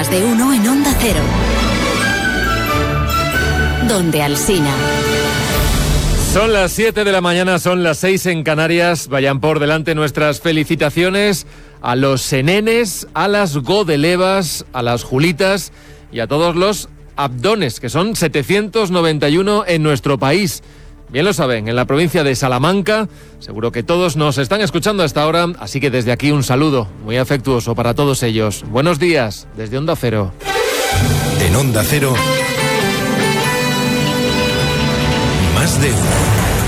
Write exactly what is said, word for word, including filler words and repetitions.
Más de Uno en Onda Cero. Donde Alsina. Son las siete de la mañana, son las seis en Canarias. Vayan por delante nuestras felicitaciones a los senenes, a las godelevas, a las julitas y a todos los abdones, que son setecientos noventa y uno en nuestro país. Bien lo saben, en la provincia de Salamanca, seguro que todos nos están escuchando hasta ahora, así que desde aquí un saludo muy afectuoso para todos ellos. Buenos días, desde Onda Cero. En Onda Cero, Más de Uno.